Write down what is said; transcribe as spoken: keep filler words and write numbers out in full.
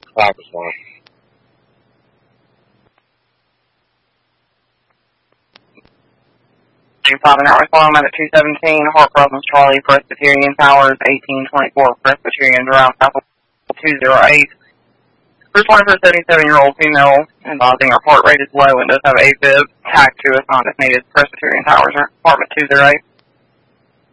Clappers one. five an hour following at two seventeen, Heart Problems Charlie, Presbyterian Towers, eighteen twenty-four, Presbyterian Drive, two oh eight. Responding for a seventy-seven-year-old female, advising her heart rate is low and does have AFib. Tack to us on if needed. Presbyterian Towers, apartment two oh eight.